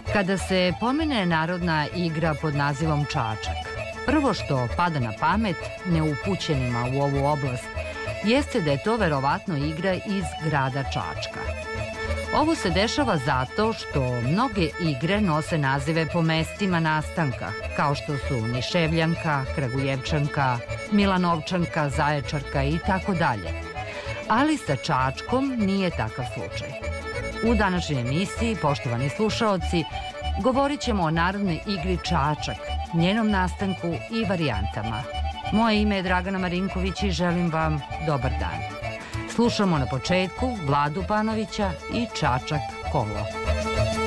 Kada se pomene narodna igra pod nazivom čačak, prvo što pada na pamet neupućenima u ovu oblast jeste da je to verovatno igra iz grada Čačka. Ovo se dešava zato što mnoge igre nose nazive po mestima nastanka, kao što su Niševljanka, Kragujevčanka, Milanovčanka, Zaječarka i tako dalje. Ali sa Čačkom nije takav slučaj. U današnjoj emisiji, poštovani slušaoci, govorit ćemo o narodnoj igri Čačak, njenom nastanku i varijantama. Moje ime je Dragana Marinković i želim vam dobar dan. Slušamo na početku Vladu Panovića i Čačak kolo.